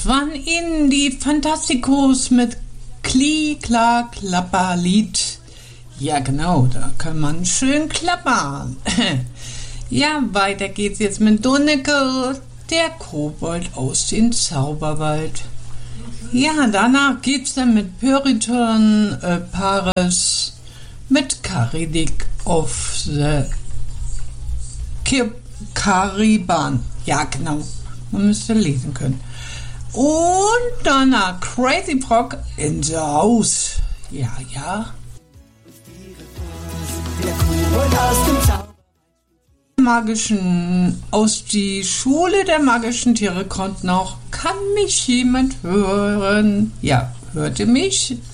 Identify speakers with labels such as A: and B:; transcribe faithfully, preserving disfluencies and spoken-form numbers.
A: Das waren Ihnen die Fantasticos mit Kli, Kla, Klapperlied. Ja, genau, da kann man schön klappern. Ja, weiter geht's jetzt mit Donneke, der Kobold aus dem Zauberwald. Ja, danach geht's dann mit Puritan äh, Paris mit Karidik of the Kariban. Ja, genau, man müsste lesen können. Und danach Crazy Frog in the House. Ja, ja. Magischen aus die Schule der magischen Tiere kommt noch. Kann mich jemand hören? Ja, hörte mich.